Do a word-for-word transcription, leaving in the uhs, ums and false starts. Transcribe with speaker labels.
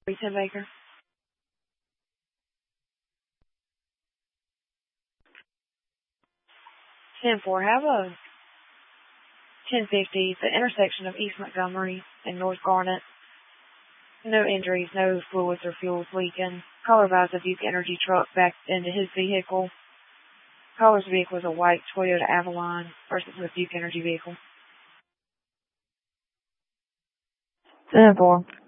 Speaker 1: Tim Baker. ten four, have a ten fifty, the intersection of East Montgomery and North Garnet. No injuries, no fluids or fuels leaking. Caller advised a Duke Energy truck backed into his vehicle. Caller's vehicle was a white Toyota Avalon versus a Duke Energy vehicle.
Speaker 2: ten four.